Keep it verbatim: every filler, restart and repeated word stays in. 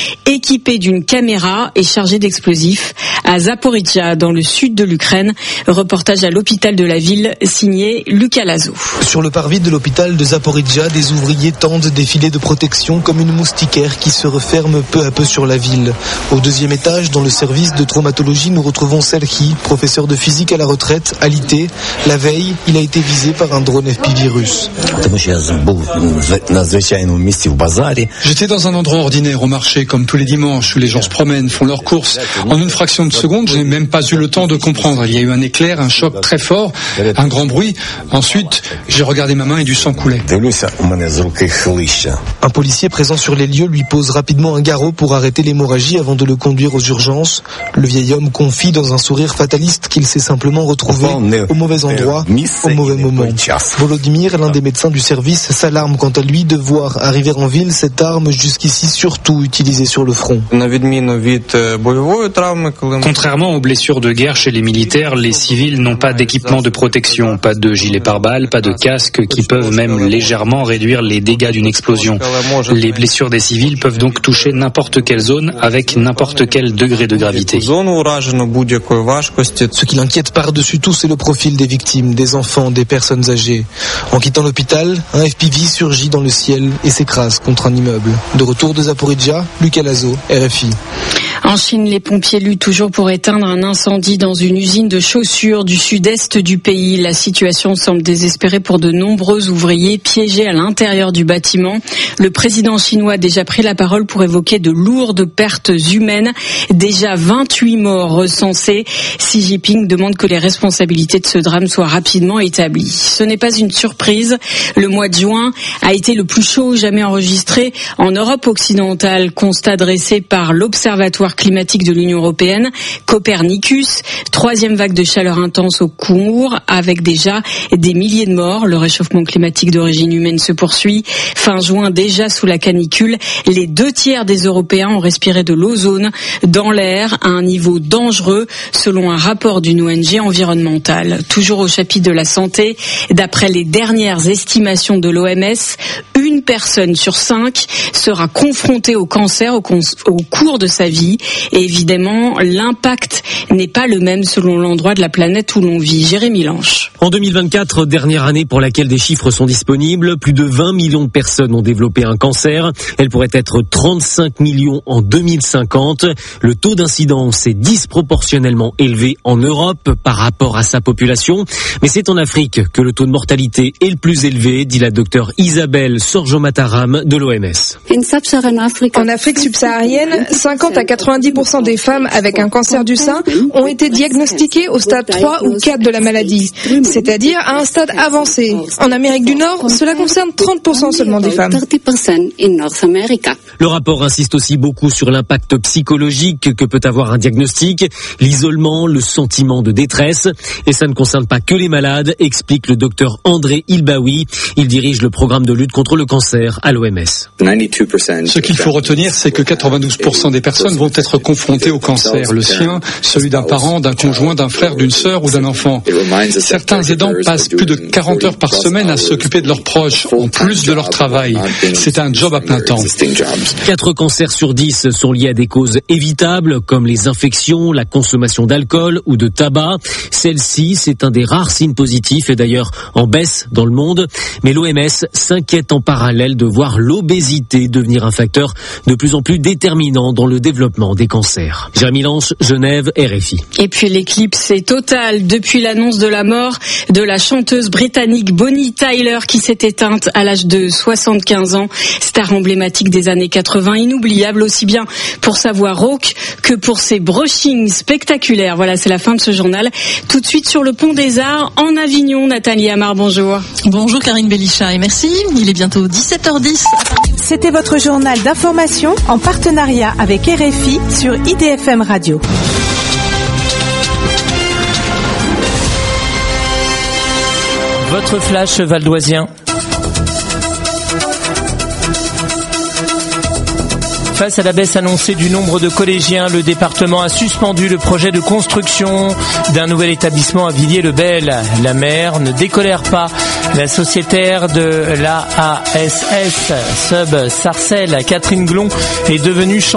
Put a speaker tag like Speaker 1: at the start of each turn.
Speaker 1: équipé d'une caméra et chargé d'explosifs à Zaporizhzhia, dans le sud de l'Ukraine. Reportage à l'hôpital de la ville, signé Lucas Lazo.
Speaker 2: Sur le parvis de l'hôpital de Zaporizhzhia, des ouvriers tendent des filets de protection comme une moustiquaire qui se referme peu à peu sur la ville. Au deuxième étage, dans le service de traumatologie, nous retrouvons Serhi, professeur de physique à la retraite, alité. La veille, il a été visé par un drone F P V russe.
Speaker 3: J'étais dans un endroit ordinaire au marché, comme tous les dimanches, où les gens se promènent, font leurs courses. En une fraction de seconde, je n'ai même pas eu le temps de comprendre. Il y a eu un éclair, un choc très fort, un grand bruit. Ensuite, j'ai regardé ma main et du sang coulait.
Speaker 2: Un policier présent sur les lieux lui pose rapidement un garrot pour arrêter l'hémorragie avant de le conduire aux urgences. Le vieil homme confie dans un sourire fataliste qu'il s'est simplement retrouvé au mauvais endroit, au mauvais moment. Volodymyr, l'un des médecins du service, s'alarme quant à lui de voir arriver en ville cette arme jusqu'ici surtout utilisée sur le front.
Speaker 4: Contrairement aux blessures de guerre chez les militaires, les civils n'ont pas d'équipement de protection, pas de gilet pare-balles, pas de casque qui peuvent même légèrement réduire les dégâts d'une explosion. Les blessures des civils peuvent donc toucher n'importe quelle zone avec n'importe quel degré de gravité.
Speaker 2: Ce qui l'inquiète par-dessus tout, c'est le profil des victimes, des enfants, des personnes âgées. En quittant l'hôpital, un F P V surgit dans le ciel et s'écrase contre un immeuble. De retour de Zaporizhzhia, Lucas Lazo, R F I.
Speaker 1: En Chine, les pompiers luttent toujours pour éteindre un incendie dans une usine de chaussures du sud-est du pays. La situation semble désespérée pour de nombreux ouvriers piégés à l'intérieur du bâtiment. Le président chinois a déjà pris la parole pour évoquer de lourdes pertes humaines. Déjà vingt-huit morts recensés. Xi Jinping demande que les responsabilités de ce drame soient rapidement établies. Ce n'est pas une surprise. Le mois de juin a été le plus chaud jamais enregistré en Europe occidentale. Constat dressé par l'Observatoire climatique de l'Union européenne, Copernicus. Troisième vague de chaleur intense au cours, avec déjà des milliers de morts. Le réchauffement climatique d'origine humaine se poursuit. Fin juin, déjà sous la canicule, les deux tiers des Européens ont respiré de l'ozone dans l'air à un niveau dangereux, selon un rapport d'une O N G environnementale. Toujours au chapitre de la santé, d'après les dernières estimations de l'O M S, une personne sur cinq sera confrontée au cancer au, cons- au cours de sa vie. Et évidemment, l'impact n'est pas le même selon l'endroit de la planète où l'on vit. Jérémy Lanche.
Speaker 5: En deux mille vingt-quatre, dernière année pour laquelle des chiffres sont disponibles, plus de vingt millions de personnes ont développé un cancer. Elle pourrait être trente-cinq millions en deux mille cinquante. Le taux d'incidence est disproportionnellement élevé en Europe par rapport à sa population. Mais c'est en Afrique que le taux de mortalité est le plus élevé, dit la docteure Isabelle Sorjo-Mataram de l'O M S.
Speaker 6: En Afrique subsaharienne, cinquante à quatre-vingt-dix pour cent des femmes avec un cancer du sein ont été diagnostiquées au stade trois ou quatre de la maladie, c'est-à-dire à un stade avancé. En Amérique du Nord, cela concerne trente pour cent seulement des femmes.
Speaker 5: Le rapport insiste aussi beaucoup sur l'impact psychologique que peut avoir un diagnostic, l'isolement, le sentiment de détresse. Et ça ne concerne pas que les malades, explique le docteur André Ilbaoui. Il dirige le programme de lutte contre le cancer à l'O M S.
Speaker 3: Ce qu'il faut retenir, c'est que quatre-vingt-douze pour cent des personnes vont être confrontées au cancer. Le sien, celui d'un parent, d'un conjoint, d'un frère, d'une sœur ou d'un enfant. Certains aidants passent plus de quarante heures par semaine à s'occuper de leurs proches, en plus de leur travail. C'est un job à plein temps.
Speaker 5: quatre cancers sur dix sont liés à des causes évitables, comme les infections, la consommation d'alcool ou de tabac. Celle-ci, c'est un des rares signes positifs et d'ailleurs en baisse dans le monde. Mais l'O M S s'inquiète en parallèle de voir l'obésité devenir un facteur de plus en plus déterminant dans le développement des cancers. Jérémy Lanche, Genève, R F I.
Speaker 1: Et puis l'éclipse est totale depuis l'annonce de la mort de la chanteuse britannique Bonnie Tyler qui s'est éteinte à l'âge de soixante-quinze ans. Star emblématique des années quatre-vingts, inoubliable aussi bien pour sa voix rauque que pour ses brushings spectaculaires. Voilà, c'est la fin de ce journal. Tout de suite sur le Pont des Arts en Avignon. Nathalie Amar, bonjour.
Speaker 7: Bonjour Karine Bellicha et merci. Il est bientôt dix-sept heures dix.
Speaker 8: C'était votre journal d'information en partenariat avec R F I sur I D F M Radio.
Speaker 9: Votre flash valdoisien. Face à la baisse annoncée du nombre de collégiens, le département a suspendu le projet de construction d'un nouvel établissement à Villiers-le-Bel. La maire ne décolère pas. La sociétaire de l'A A S S Sub Sarcelles, Catherine Glon, est devenue